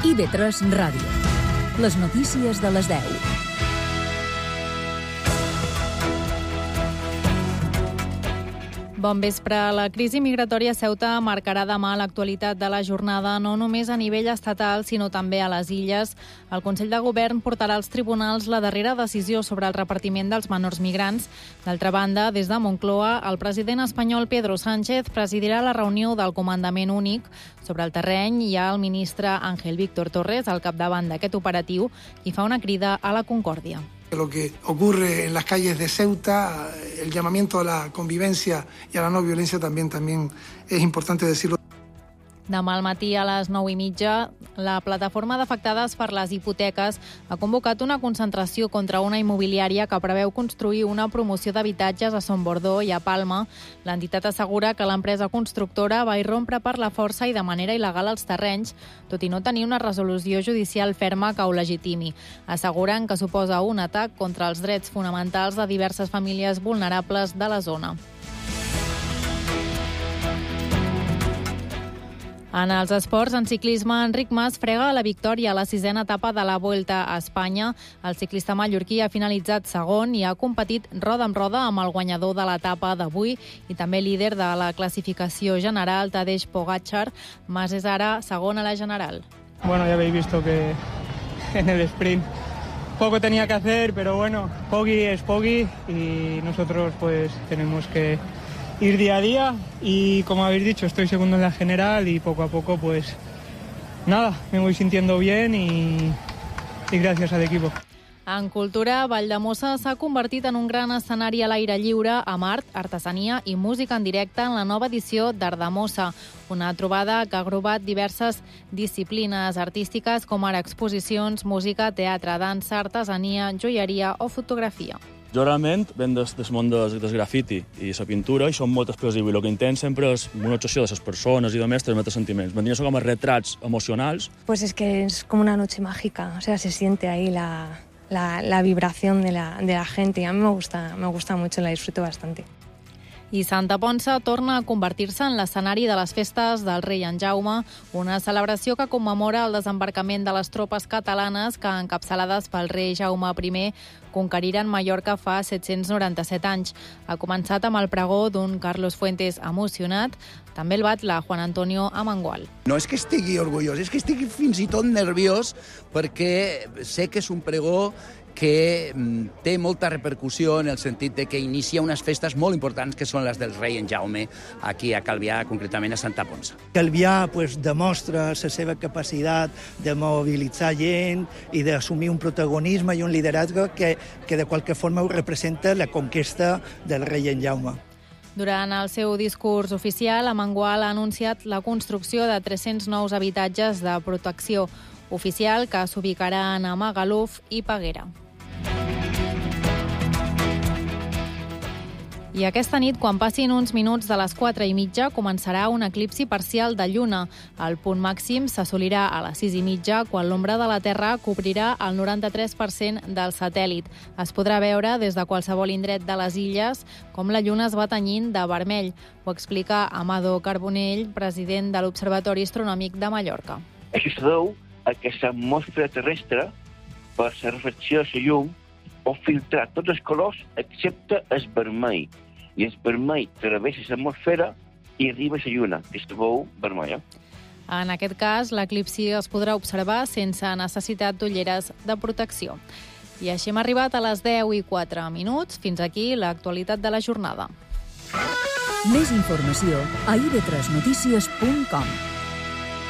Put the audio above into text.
IB3 Ràdio. Les notícies de les 10. Bon vespre. La crisi migratòria a Ceuta marcarà demà l'actualitat de la jornada, no només a nivell estatal, sinó també a les illes. El Consell de Govern portarà als tribunals la darrera decisió sobre el repartiment dels menors migrants. D'altra banda, des de Moncloa, el president espanyol Pedro Sánchez presidirà la reunió del Comandament Únic. Sobre el terreny hi ha el ministre Ángel Víctor Torres al capdavant d'aquest operatiu i fa una crida a la concòrdia. Lo que ocurre en las calles de Ceuta, el llamamiento a la convivencia y a la no violencia también es importante decirlo. Demà al matí a les 9:30, la plataforma d'afectades per les hipoteques ha convocat una concentració contra una immobiliària que preveu construir una promoció d'habitatges a Son Bordó i a Palma. L'entitat assegura que l'empresa constructora va irrompre per la força i de manera il·legal als terrenys, tot i no tenir una resolució judicial ferma que ho legitimi. Asseguren que suposa un atac contra els drets fonamentals de diverses famílies vulnerables de la zona. En els esports, en ciclisme, Enric Mas frega la victòria a la 6a etapa de la Vuelta a Espanya. El ciclista mallorquí ha finalitzat segon i ha competit roda amb roda amb el guanyador de l'etapa d'avui i també líder de la classificació general, Tadej Pogačar. Mas és ara segon a la general. Bueno, ya habéis visto que en el sprint poco tenía que hacer, pero bueno, Poggi es Poggi y nosotros pues tenemos que ir día a día y, como habéis dicho, estoy segundo en la general y poco a poco pues nada, me voy sintiendo bien y gracias al equipo. En cultura, Valldemossa s'ha convertit en un gran escenari a l'aire lliure amb art, artesania i música en directe en la nova edició d'Artdemossa, una trobada que ha agrupat diverses disciplines artístiques com ara exposicions, música, teatre, dansa, artesania, joieria o fotografia. Jo realment venc del món del grafiti i la pintura i som molt expressiu i el que intent sempre és una obsessió de les persones i només transmetre sentiments. Vendria a ser com a retrats emocionals. Pues es que es como una noche mágica, o sea, se siente ahí la vibración de la gente y a mí me gusta mucho, la disfruto bastante. I Santa Ponça torna a convertir-se en l'escenari de les festes del rei en Jaume, una celebració que commemora el desembarcament de les tropes catalanes que, encapçalades pel rei Jaume I, conqueriren Mallorca fa 797 anys. Ha començat amb el pregó d'un Carlos Fuentes emocionat, també el batlle Juan Antonio Amengual. No és que estigui orgullós, és que estigui fins i tot nerviós perquè sé que és un pregó que té molta repercussió en el sentit de que inicia unes festes molt importants que són les del rei en Jaume aquí a Calvià, concretament a Santa Ponça. Calvià demostra la seva capacitat de mobilitzar gent i d'assumir un protagonisme i un lideratge que de qualque forma ho representa la conquesta del rei en Jaume. Durant el seu discurs oficial, Amengual ha anunciat la construcció de 300 nous habitatges de protecció oficial que s'ubicaran a Magaluf i Peguera. I aquesta nit, quan passin uns minuts de les 4:30, començarà un eclipsi parcial de lluna. El punt màxim s'assolirà a les 6:30, quan l'ombra de la Terra cobrirà el 93% del satèl·lit. Es podrà veure des de qualsevol indret de les illes com la lluna es va tenyint de vermell. Ho explica Amado Carbonell, president de l'Observatori Astronòmic de Mallorca. Això se deu a que l'atmosfera terrestre, per la refracció de la llum, pot filtrar tots els colors excepte el vermell. I el vermell travessa l'atmosfera i arriba a la lluna, que es veu vermella. En aquest cas, l'eclipsi es podrà observar sense necessitat d'ulleres de protecció. I així hem arribat a les 10:04. Fins aquí l'actualitat de la jornada. Més informació a ib3notícies.com.